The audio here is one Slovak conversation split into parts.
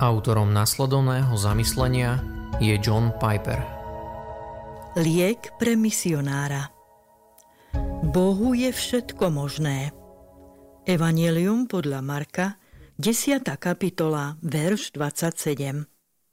Autorom nasledovného zamyslenia je John Piper. Liek pre misionára. Bohu je všetko možné. Evanjelium podľa Marka, 10. kapitola, verš 27.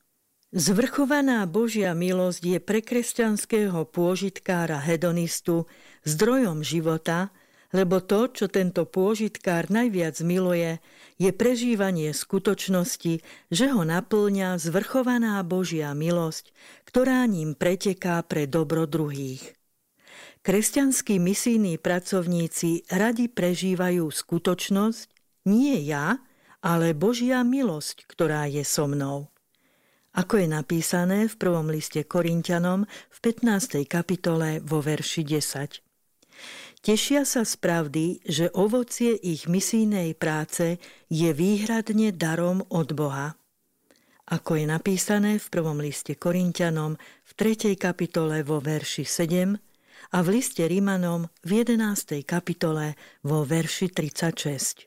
Zvrchovaná Božia milosť je pre kresťanského pôžitkára hedonistu zdrojom života, lebo to, čo tento pôžitkár najviac miluje, je prežívanie skutočnosti, že ho napĺňa zvrchovaná Božia milosť, ktorá ním preteká pre dobro druhých. Kresťanskí misijní pracovníci radi prežívajú skutočnosť, nie ja, ale Božia milosť, ktorá je so mnou. Ako je napísané v 1. liste Korinťanom v 15. kapitole vo verši 10. Tešia sa z pravdy, že ovocie ich misijnej práce je výhradne darom od Boha. Ako je napísané v 1. liste Korinťanom v 3. kapitole vo verši 7 a v liste Rimanom v 11. kapitole vo verši 36.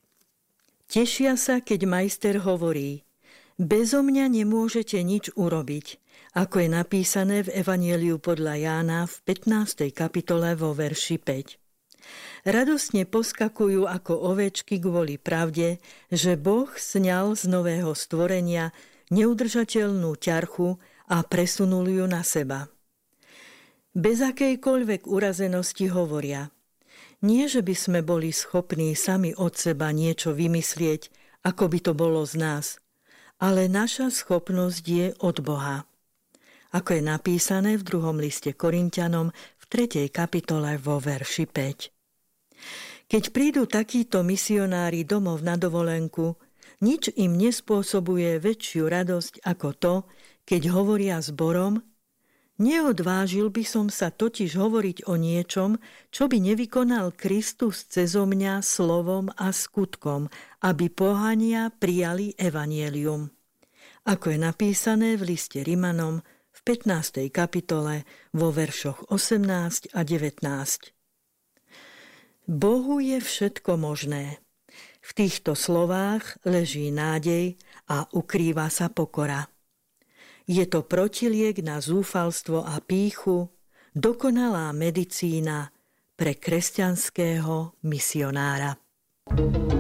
Tešia sa, keď majster hovorí: bezo mňa nemôžete nič urobiť, ako je napísané v Evanjeliu podľa Jána v 15. kapitole vo verši 5. Radostne poskakujú ako ovečky kvôli pravde, že Boh sňal z nového stvorenia neudržateľnú ťarchu a presunul ju na seba. Bez akejkoľvek urazenosti hovoria: nie, že by sme boli schopní sami od seba niečo vymyslieť, ako by to bolo z nás, ale naša schopnosť je od Boha. Ako je napísané v 2. liste Korinťanom v 3. kapitole vo verši 5. Keď prídu takíto misionári domov na dovolenku, nič im nespôsobuje väčšiu radosť ako to, keď hovoria zborom: neodvážil by som sa totiž hovoriť o niečom, čo by nevykonal Kristus cezo mňa slovom a skutkom, aby pohania prijali evanjelium. Ako je napísané v liste Rimanom v 15. kapitole vo veršoch 18 a 19. Bohu je všetko možné. V týchto slovách leží nádej a ukrýva sa pokora. Je to protiliek na zúfalstvo a pýchu, dokonalá medicína pre kresťanského misionára.